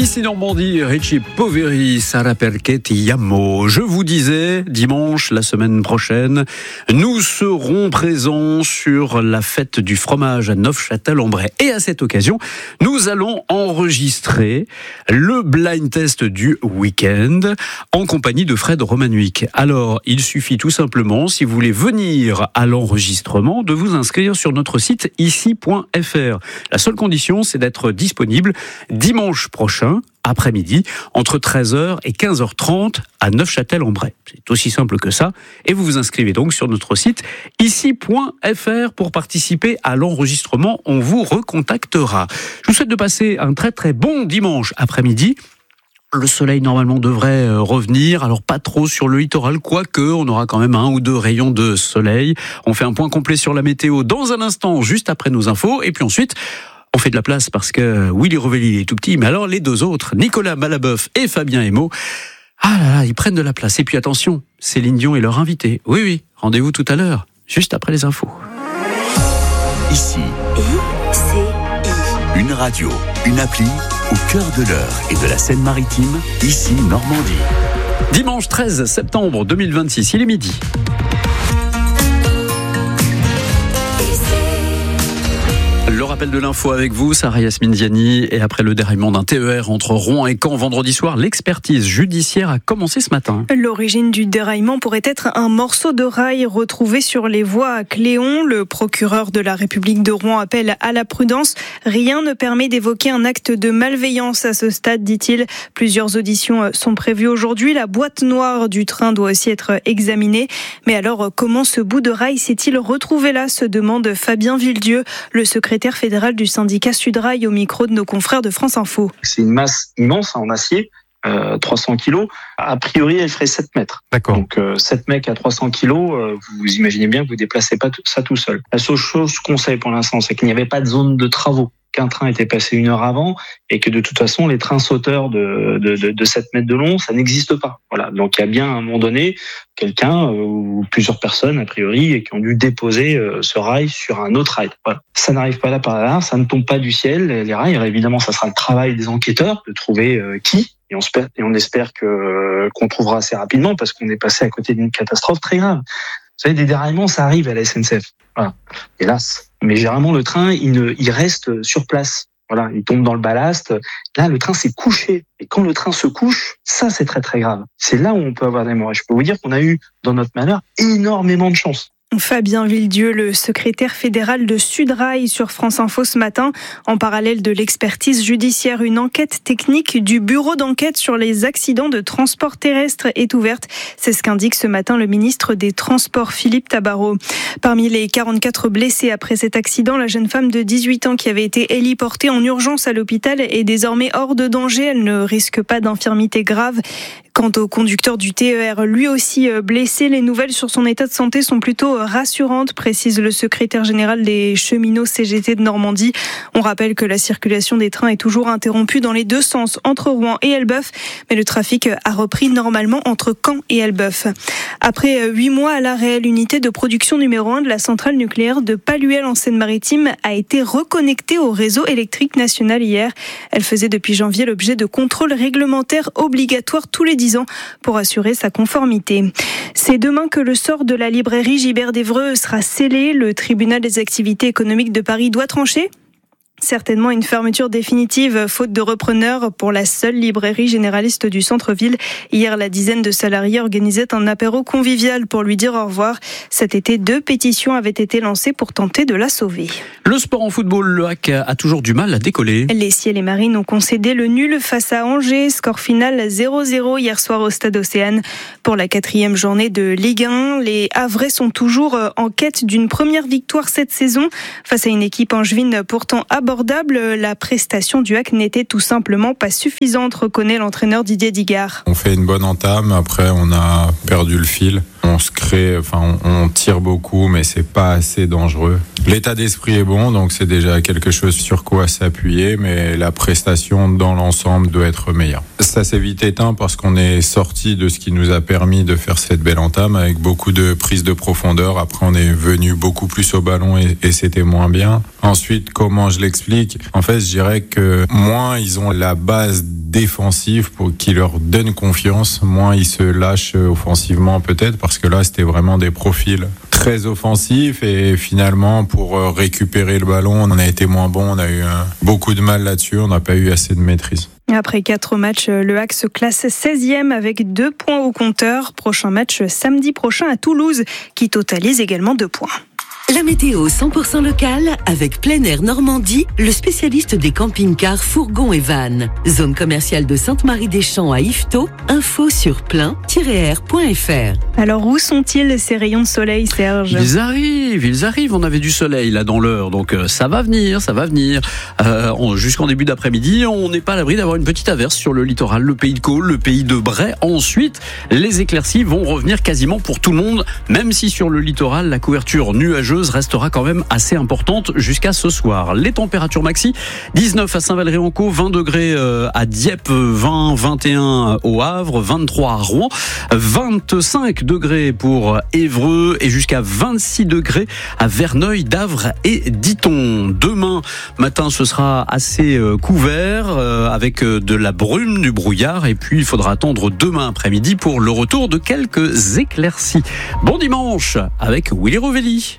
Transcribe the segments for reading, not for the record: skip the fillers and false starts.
Ici Normandie, Richie Poveri, Sara Perquet, Yamo. Je vous disais, dimanche, la semaine prochaine, nous serons présents sur la fête du fromage à Neufchâtel-en-Bray. Et à cette occasion, nous allons enregistrer le blind test du week-end en compagnie de Fred Romanuik. Alors, il suffit tout simplement, si vous voulez venir à l'enregistrement, de vous inscrire sur notre site ici.fr. La seule condition, c'est d'être disponible dimanche prochain, après-midi, entre 13h et 15h30 à Neufchâtel-en-Bray. C'est aussi simple que ça. Et vous vous inscrivez donc sur notre site ici.fr pour participer à l'enregistrement. On vous recontactera. Je vous souhaite de passer un très très bon dimanche après-midi. Le soleil normalement devrait revenir, alors pas trop sur le littoral, quoique on aura quand même 1 ou 2 rayons de soleil. On fait un point complet sur la météo dans un instant, juste après nos infos, et puis ensuite on fait de la place parce que Willy Revelli est tout petit, mais alors les deux autres, Nicolas Malaboeuf et Fabien Emo, ils prennent de la place. Et puis attention, Céline Dion est leur invitée. Oui, rendez-vous tout à l'heure, juste après les infos. Ici, une radio, une appli au cœur de l'Eure et de la Seine-Maritime, ici Normandie. Dimanche 13 septembre 2026, il est midi. Le rappel de l'info avec vous, Sarah Yasmine Ziani. Et après le déraillement d'un TER entre Rouen et Caen vendredi soir, l'expertise judiciaire a commencé ce matin. L'origine du déraillement pourrait être un morceau de rail retrouvé sur les voies à Cléon. Le procureur de la République de Rouen appelle à la prudence. Rien ne permet d'évoquer un acte de malveillance à ce stade, dit-il. Plusieurs auditions sont prévues aujourd'hui. La boîte noire du train doit aussi être examinée. Mais alors, comment ce bout de rail s'est-il retrouvé là, se demande Fabien Villedieu, le secrétaire fédéral du syndicat Sudrail, au micro de nos confrères de France Info. C'est une masse immense en acier, 300 kilos. A priori, elle ferait 7 mètres. D'accord. Donc 7 mecs à 300 kilos, vous imaginez bien que vous ne déplacez pas ça tout seul. La seule chose qu'on sait pour l'instant, c'est qu'il n'y avait pas de zone de travaux, qu'un train était passé 1 heure avant et que de toute façon, les trains sauteurs de 7 mètres de long, ça n'existe pas. Voilà. Donc il y a bien à un moment donné quelqu'un ou plusieurs personnes, a priori, et qui ont dû déposer ce rail sur un autre rail. Voilà. Ça n'arrive pas là par hasard, ça ne tombe pas du ciel, les rails. Alors, évidemment, ça sera le travail des enquêteurs de trouver qui. Et on espère qu'on trouvera assez rapidement parce qu'on est passé à côté d'une catastrophe très grave. Vous savez, des déraillements, ça arrive à la SNCF. Voilà. Hélas. Mais généralement, le train, il reste sur place. Voilà, il tombe dans le ballast. Là, le train s'est couché. Et quand le train se couche, ça, c'est très, très grave. C'est là où on peut avoir des morts. Et je peux vous dire qu'on a eu, dans notre malheur, énormément de chance. Fabien Villedieu, le secrétaire fédéral de Sudrail, sur France Info ce matin. En parallèle de l'expertise judiciaire, une enquête technique du bureau d'enquête sur les accidents de transport terrestre est ouverte. C'est ce qu'indique ce matin le ministre des Transports, Philippe Tabarot. Parmi les 44 blessés après cet accident, la jeune femme de 18 ans qui avait été héliportée en urgence à l'hôpital est désormais hors de danger. Elle ne risque pas d'infirmité grave. Quant au conducteur du TER, lui aussi blessé, les nouvelles sur son état de santé sont plutôt rassurantes, précise le secrétaire général des cheminots CGT de Normandie. On rappelle que la circulation des trains est toujours interrompue dans les deux sens, entre Rouen et Elbeuf, mais le trafic a repris normalement entre Caen et Elbeuf. Après 8 mois à l'arrêt, l'unité de production numéro 1 de la centrale nucléaire de Paluel en Seine-Maritime a été reconnectée au réseau électrique national hier. Elle faisait depuis janvier l'objet de contrôles réglementaires obligatoires tous les 10 ans pour assurer sa conformité. C'est demain que le sort de la librairie Gibert d'Evreux sera scellé. Le tribunal des activités économiques de Paris doit trancher. Certainement une fermeture définitive, faute de repreneur pour la seule librairie généraliste du centre-ville. Hier, la dizaine de salariés organisaient un apéro convivial pour lui dire au revoir. Cet été, 2 pétitions avaient été lancées pour tenter de la sauver. Le sport en football, le HAC a toujours du mal à décoller. Les Ciels et Marines ont concédé le nul face à Angers. Score final 0-0 hier soir au Stade Océane. Pour la 4e journée de Ligue 1, les Havrais sont toujours en quête d'une première victoire cette saison. Face à une équipe angevine pourtant abordable, la prestation du HAC n'était tout simplement pas suffisante, reconnaît l'entraîneur Didier Digard. On fait une bonne entame, après on a perdu le fil. On tire beaucoup, mais c'est pas assez dangereux. L'état d'esprit est bon, donc c'est déjà quelque chose sur quoi s'appuyer, mais la prestation dans l'ensemble doit être meilleure. Ça s'est vite éteint parce qu'on est sorti de ce qui nous a permis de faire cette belle entame avec beaucoup de prise de profondeur. Après, on est venu beaucoup plus au ballon et c'était moins bien. Ensuite, comment je l'explique ? En fait, je dirais que moins ils ont la base défensif pour qui leur donne confiance, moins ils se lâchent offensivement peut-être, parce que là c'était vraiment des profils très offensifs et finalement pour récupérer le ballon on a été moins bon, on a eu beaucoup de mal là-dessus, on n'a pas eu assez de maîtrise. Après 4 matchs, le HAC se classe 16e avec 2 points au compteur. Prochain match samedi prochain à Toulouse qui totalise également 2 points. La météo 100% locale avec Plein Air Normandie, le spécialiste des camping-cars, fourgons et vannes. Zone commerciale de Sainte-Marie-des-Champs à Yvetot. Info sur plein-air.fr. Alors où sont-ils ces rayons de soleil, Serge ? Ils arrivent. On avait du soleil là dans l'heure, donc ça va venir. Jusqu'en début d'après-midi, on n'est pas à l'abri d'avoir une petite averse sur le littoral, le pays de Caux, le pays de Bray. Ensuite, les éclaircies vont revenir quasiment pour tout le monde, même si sur le littoral, la couverture nuageuse restera quand même assez importante jusqu'à ce soir. Les températures maxi, 19 à Saint-Valery-en-Caux, 20 degrés à Dieppe, 21 au Havre, 23 à Rouen, 25 degrés pour Évreux et jusqu'à 26 degrés à Verneuil, Davre et Diton. Demain matin, ce sera assez couvert avec de la brume, du brouillard, et puis il faudra attendre demain après-midi pour le retour de quelques éclaircies. Bon dimanche avec Willy Rovelli.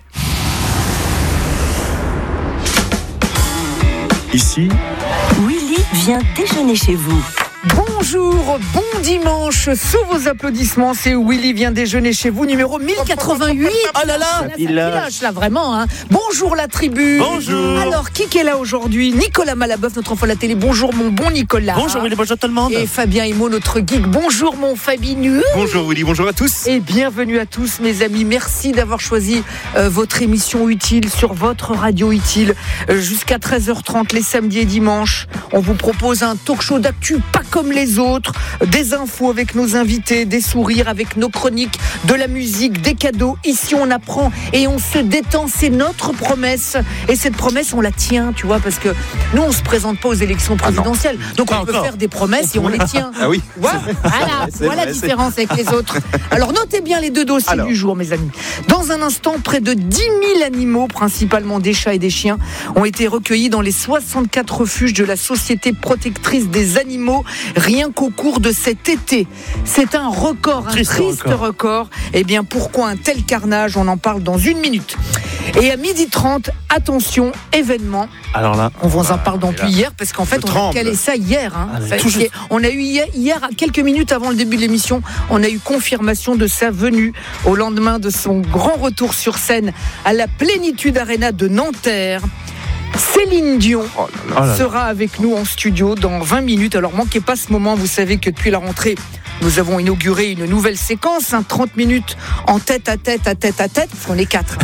Ici, Willy vient déjeuner chez vous. Bonjour, bon dimanche, sous vos applaudissements, c'est Willy vient déjeuner chez vous, numéro 1088. Oh là là, village là vraiment. Hein. Bonjour la tribu. Bonjour. Alors qui est là aujourd'hui ? Nicolas Malaboeuf, notre enfant de la télé. Bonjour mon bon Nicolas. Bonjour Willy, bonjour tout le monde. Et Fabien Imo, notre geek. Bonjour mon Fabinu. Bonjour Willy, bonjour à tous. Et bienvenue à tous mes amis. Merci d'avoir choisi votre émission utile sur votre radio utile jusqu'à 13h30 les samedis et dimanches. On vous propose un talk show d'actu pas comme les autres, des infos avec nos invités, des sourires avec nos chroniques, de la musique, des cadeaux. Ici on apprend et on se détend, c'est notre promesse. Et cette promesse on la tient, tu vois, parce que nous on se présente pas aux élections présidentielles, donc on peut faire des promesses et on les tient. Ah oui. Voilà la différence avec les autres. Alors notez bien les 2 dossiers du jour mes amis. Dans un instant, près de 10 000 animaux, principalement des chats et des chiens, ont été recueillis dans les 64 refuges de la Société protectrice des animaux, rien qu'au cours de cet été. C'est un record, un triste record. Eh bien, pourquoi un tel carnage ? On en parle dans 1 minute. Et à 12h30, attention, événement. Alors là, on vous en parle depuis hier, parce qu'en fait, on a calé ça hier. Hein. On a eu hier, quelques minutes avant le début de l'émission, on a eu confirmation de sa venue au lendemain de son grand retour sur scène à la Plénitude Arena de Nanterre. Céline Dion sera avec nous en studio dans 20 minutes. Alors manquez pas ce moment, vous savez que depuis la rentrée, nous avons inauguré une nouvelle séquence, 30 minutes en tête à tête, parce qu'on est 4.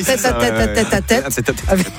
Tête à tête.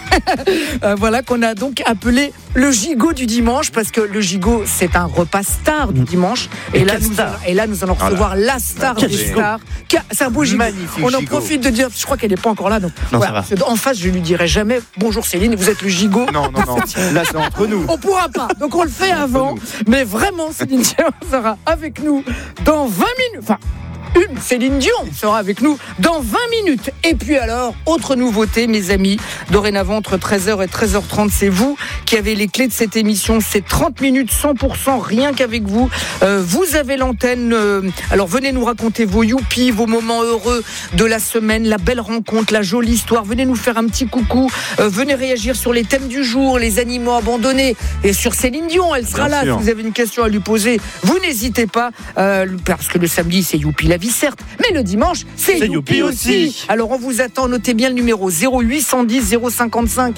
Voilà, qu'on a donc appelé le gigot du dimanche, parce que le gigot, c'est un repas star du dimanche. Et là, nous allons recevoir la star des stars. C'est un beau gigot. On en profite de dire, je crois qu'elle n'est pas encore là. Donc, voilà. En face, je lui dirai jamais bonjour Céline, vous êtes le gigot. Non. Là, c'est entre nous. On pourra pas. Donc, on le fait avant. Mais vraiment, Céline Dion sera avec nous dans 20 minutes. Enfin, Céline Dion sera avec nous dans 20 minutes. Et puis alors, autre nouveauté, mes amis, dorénavant entre 13h et 13h30, c'est vous qui avez les clés de cette émission. C'est 30 minutes 100% rien qu'avec vous. Vous avez l'antenne. Alors venez nous raconter vos youpies, vos moments heureux de la semaine, la belle rencontre, la jolie histoire. Venez nous faire un petit coucou. Venez réagir sur les thèmes du jour, les animaux abandonnés. Et sur Céline Dion, elle sera là. Si vous avez une question à lui poser, vous n'hésitez pas. Parce que le samedi, c'est youpi la vie, certes. Mais le dimanche, c'est youpi aussi. Alors on vous attend, notez bien le numéro 0810 055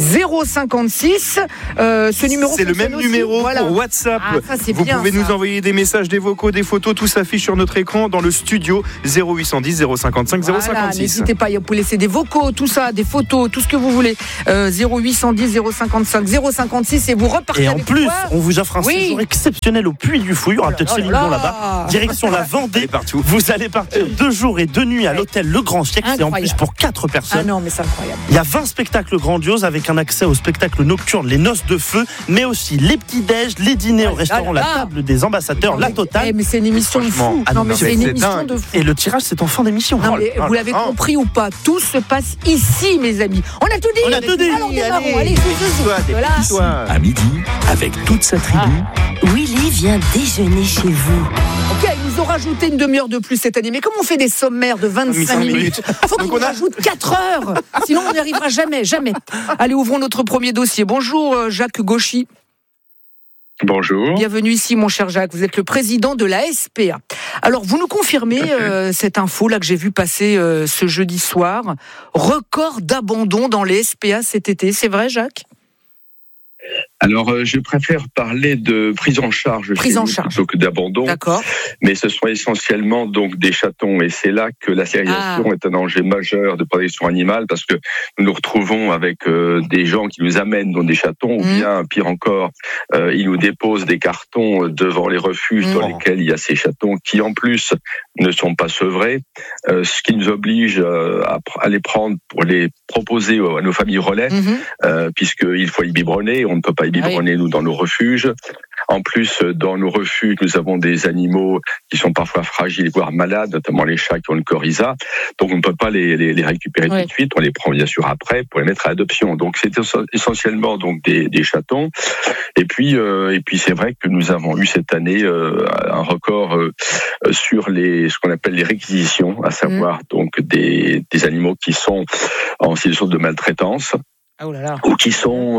056. Ce numéro, c'est le même numéro pour WhatsApp. Vous pouvez nous envoyer des messages, des vocaux, des photos, tout s'affiche sur notre écran dans le studio 0810 055 056. N'hésitez pas, vous pouvez laisser des vocaux, tout ça, des photos, tout ce que vous voulez. 0810 055 056 et vous repartez. Et en avec plus, quoi on vous offre un séjour exceptionnel au Puy du Fou. Il y aura peut-être Céline Dion là-bas. Direction la Vendée. Vous allez partir 2 jours et 2 nuits à l'hôtel Le Grand Siècle. C'est en plus pour 4 personnes. Ah non, mais c'est incroyable. Il y a 20 spectacles grandioses avec un accès aux spectacles nocturnes, les noces de feu, mais aussi les petits-déj, les dîners au restaurant, la table des ambassadeurs, la totale. Mais c'est une émission de fou. Non, mais c'est une émission de fou. Et le tirage, c'est en fin d'émission. Non, mais vous l'avez compris ou pas, tout se passe ici, mes amis. On a tout dit. On a tout dit. Alors démarrons. Allez, à midi, avec toute sa tribu, Willy vient déjeuner chez vous. Ok, ils nous ont rajouté une demi-heure de plus cette année. Mais comme on fait des sommaires de 25 minutes, il faut qu'on nous rajoute 4 heures. Sinon, on n'y arrivera jamais, jamais. Allez, ouvrons notre premier dossier. Bonjour, Jacques Gauchy. Bonjour. Bienvenue ici, mon cher Jacques. Vous êtes le président de la SPA. Alors, vous nous confirmez cette info là que j'ai vu passer ce jeudi soir. Record d'abandon dans les SPA cet été. C'est vrai, Jacques ? Alors, je préfère parler de prise en charge plutôt que d'abandon. D'accord. Mais ce sont essentiellement donc des chatons, et c'est là que la stérilisation est un enjeu majeur de protection animale, parce que nous nous retrouvons avec des gens qui nous amènent dans des chatons, ou bien pire encore, ils nous déposent des cartons devant les refuges dans lesquels il y a ces chatons qui en plus ne sont pas sevrés, ce qui nous oblige à les prendre pour les proposer à nos familles relais, puisqu'il faut y biberonner. On ne peut pas y biberonner, nous, dans nos refuges. En plus, dans nos refuges, nous avons des animaux qui sont parfois fragiles, voire malades, notamment les chats qui ont le coryza. Donc, on ne peut pas les récupérer tout de suite. On les prend bien sûr après pour les mettre à l'adoption. Donc, c'est essentiellement donc des chatons. Et puis, c'est vrai que nous avons eu cette année un record sur ce qu'on appelle les réquisitions, à savoir donc des animaux qui sont en situation de maltraitance. Oh là là. Ou qui sont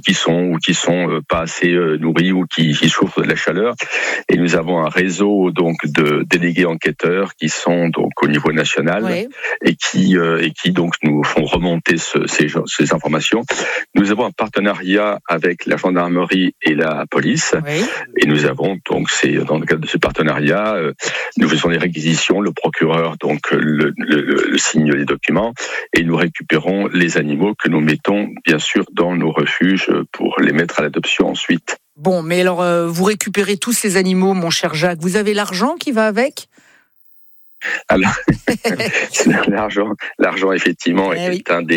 pas assez nourris, ou qui souffrent de la chaleur. Et nous avons un réseau donc de délégués enquêteurs qui sont donc au niveau national, et qui donc nous font remonter ces informations. Nous avons un partenariat avec la gendarmerie et la police, et nous avons donc dans le cadre de ce partenariat, nous faisons les réquisitions, le procureur donc le signe les documents, et nous récupérons les animaux que nous mettons bien sûr dans nos refuges pour les mettre à l'adoption ensuite. Bon, mais alors vous récupérez tous ces animaux, mon cher Jacques. Vous avez l'argent qui va avec ? Alors, l'argent effectivement est un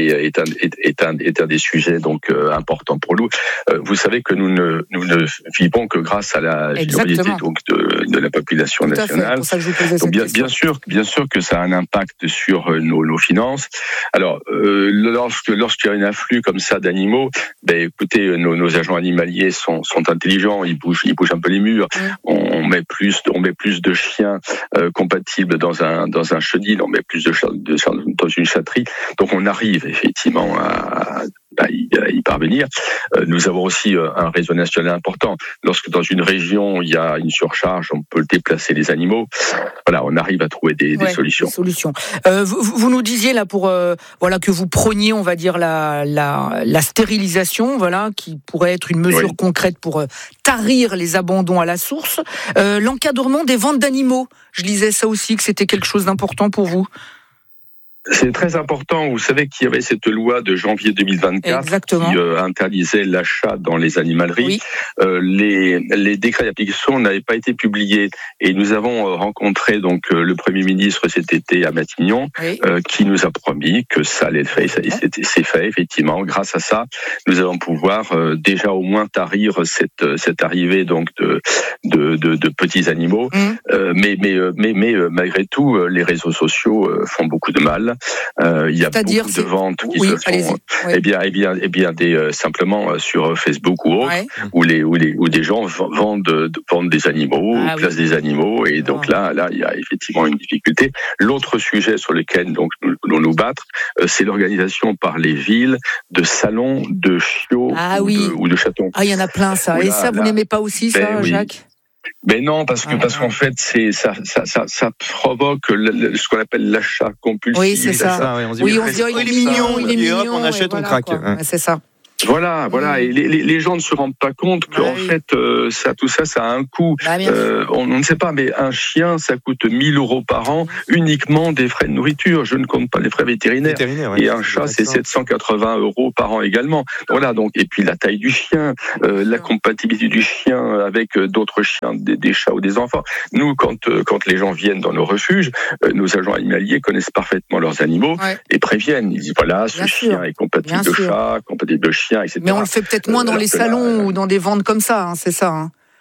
des sujets donc importants pour nous. Vous savez que nous ne vivons que grâce à la générosité donc de la population nationale. Pour ça que je vous posais cette question. Bien sûr que ça a un impact sur nos finances. Alors, lorsqu'il y a un afflux comme ça d'animaux, écoutez, nos agents animaliers sont intelligents, ils bougent un peu les murs. On met plus de chiens compatibles dans un chenil, on met plus de chats dans une chatterie. Donc on arrive effectivement à y parvenir. Nous avons aussi un réseau national important. Lorsque dans une région il y a une surcharge, on peut déplacer les animaux. Voilà, on arrive à trouver des solutions. Vous nous disiez là que vous prôniez, on va dire la stérilisation, qui pourrait être une mesure concrète pour tarir les abandons à la source. L'encadrement des ventes d'animaux, je lisais ça aussi, que c'était quelque chose d'important pour vous. C'est très important. Vous savez qu'il y avait cette loi de janvier 2024 qui interdisait l'achat dans les animaleries. Les décrets d'application n'avaient pas été publiés, et nous avons rencontré donc le Premier ministre cet été à Matignon, qui nous a promis que ça allait être fait. C'est fait effectivement. Grâce à ça, nous allons pouvoir déjà au moins tarir cette arrivée donc de petits animaux. Mais malgré tout, les réseaux sociaux font beaucoup de mal. Il y a beaucoup de ventes qui se font. Simplement sur Facebook ou autre, où des gens vendent des animaux, placent des animaux, et donc là, il y a effectivement une difficulté. L'autre sujet sur lequel donc nous voulons nous battre, c'est l'organisation par les villes de salons de chiots ou de chatons. Il y en a plein, ça. Et ça, vous n'aimez pas aussi, ça, Jacques ? Mais non, parce qu'en fait, ça provoque ce qu'on appelle l'achat compulsif. Oui, c'est ça. On se dit, il est mignon, on achète, on craque. C'est ça. Voilà. Et les gens ne se rendent pas compte qu'en fait, tout ça a un coût. On ne sait pas, mais un chien, ça coûte 1 000 € par an, uniquement des frais de nourriture. Je ne compte pas les frais vétérinaires. Et un chat, c'est 780 € par an également. Voilà, donc, et puis la taille du chien, la compatibilité du chien avec d'autres chiens, des chats ou des enfants. Nous, quand les gens viennent dans nos refuges, nos agents animaliers connaissent parfaitement leurs animaux et préviennent. Ils disent, voilà, ce chien est compatible de chat, compatible de chien, etc. Mais on le fait peut-être moins dans les salons ou dans des ventes comme ça, c'est ça.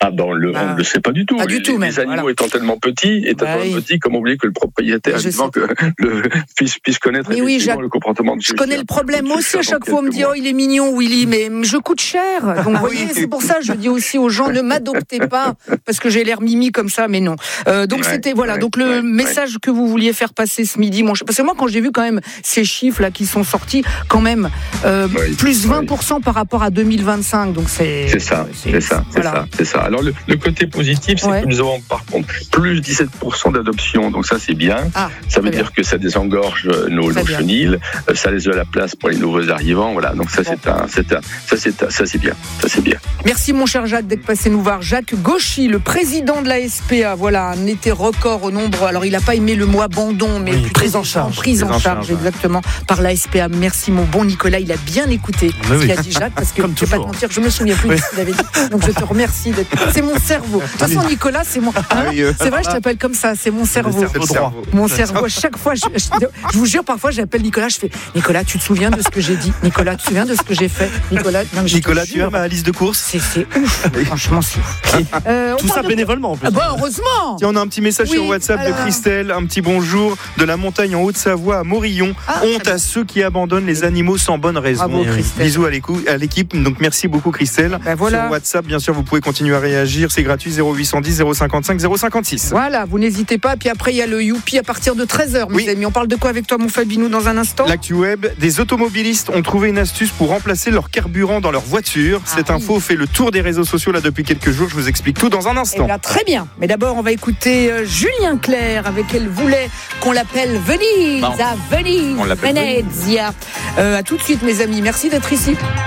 Ah ben on ne le sait pas du tout. Pas du tout, les animaux étant tellement petits, comment oublier que le propriétaire, vivant que puisse connaître le comportement de je connais le problème aussi. À chaque fois, on me dit il est mignon, Willy, mais je coûte cher. Donc, vous voyez, c'est pour ça que je dis aussi aux gens, ne m'adoptez pas, parce que j'ai l'air mimi comme ça, mais non. Donc, c'était, donc le message que vous vouliez faire passer ce midi, parce que moi, quand j'ai vu quand même ces chiffres-là qui sont sortis, quand même, plus 20% par rapport à 2025, donc c'est ça. Alors, le côté positif, c'est que nous avons, par contre, plus 17% d'adoption, donc ça, c'est bien. Ça veut dire que ça désengorge nos chenilles, ça laisse de la place pour les nouveaux arrivants, voilà. Donc ça, c'est bien. Merci, mon cher Jacques, d'être passé nous voir. Jacques Gauchy, le président de la SPA, un été record au nombre. Alors, il n'a pas aimé le mot abandon, mais prise en charge. Exactement, par la SPA. Merci, mon bon Nicolas. Il a bien écouté ce qu'a dit Jacques, parce que je ne vais pas te mentir, je me souviens plus de ce qu'il avait dit. Donc, je te remercie d'être. C'est mon cerveau. De toute façon, Nicolas, c'est mon. C'est vrai, je t'appelle comme ça. C'est mon cerveau. Mon cerveau. À chaque fois, je vous jure, parfois, j'appelle Nicolas. Je fais Nicolas, tu te souviens de ce que j'ai dit? Nicolas, tu te souviens de ce que j'ai fait? Nicolas, tu as ma liste de courses? C'est ouf. Franchement, c'est ouf. Tout ça bénévolement en plus. Heureusement. Tiens, on a un petit message sur WhatsApp de Christelle. Un petit bonjour de la montagne en Haute-Savoie à Morillon. Honte à ceux qui abandonnent les animaux sans bonne raison. Bravo, bisous à l'équipe. Donc merci beaucoup, Christelle. Sur WhatsApp, bien sûr, vous pouvez continuer à réagir. C'est gratuit, 0810 055 056. Voilà, vous n'hésitez pas. Puis après, il y a le Youpi à partir de 13h, mes amis. On parle de quoi avec toi, mon Fabinou, dans un instant? L'actu web, des automobilistes ont trouvé une astuce pour remplacer leur carburant dans leur voiture. Cette info fait le tour des réseaux sociaux là depuis quelques jours. Je vous explique tout dans un instant. Très bien. Mais d'abord, on va écouter Julien Clerc, avec elle voulait qu'on l'appelle Venise, à Venise, Venezia. À tout de suite, mes amis. Merci d'être ici.